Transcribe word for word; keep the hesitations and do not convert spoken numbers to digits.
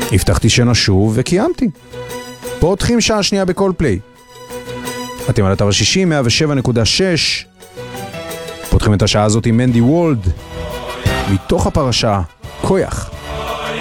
הבטחתי שנשוב וקיימתי. פותחים שעה שנייה בכל פליי. אתם על אתר השישי, מאה ושבע נקודה שש. פותחים את השעה הזאת עם מנדי וולד, מתוך הפרשה, כויח.